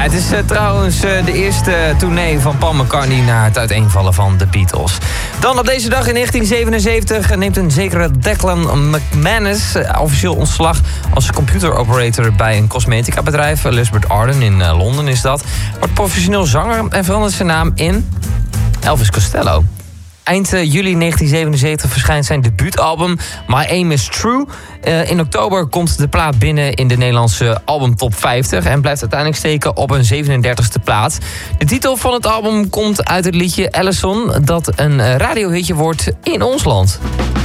het is trouwens de eerste tournee van Paul McCartney na het uiteenvallen van de Beatles. Dan op deze dag in 1977 neemt een zekere Declan McManus officieel ontslag als computeroperator bij een cosmetica bedrijf. Lisbeth Arden in Londen is dat. Wordt professioneel zanger en verandert zijn naam in Elvis Costello. Eind juli 1977 verschijnt zijn debuutalbum My Aim Is True. In oktober komt de plaat binnen in de Nederlandse albumtop 50... en blijft uiteindelijk steken op een 37e plaats. De titel van het album komt uit het liedje Allison... dat een radiohitje wordt in ons land.